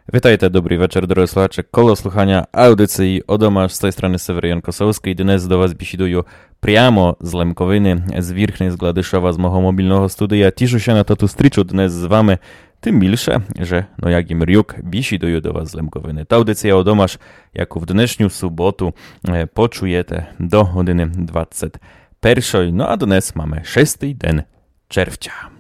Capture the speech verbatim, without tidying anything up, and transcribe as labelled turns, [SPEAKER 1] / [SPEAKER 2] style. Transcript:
[SPEAKER 1] Witajcie, dobry wieczór, drodzy słuchacze. Koło słuchania audycji Odomasz z tej strony Seweryjan Kosowski. Dnes do was bisiduję priamo z Lemkowiny, z Wierchnej, z Gladyszowa, z mojego mobilnego studia. Cieszę się na to tu striczu dnes z wami, tym milsze, że no jak im riuk bisiduję do was z Lemkowiny. Ta audycja Odomasz, jako w dnešniu sobotu, e, poczujecie do godziny dwudziestej pierwszej. No a dnes mamy szósty dzień czerwca.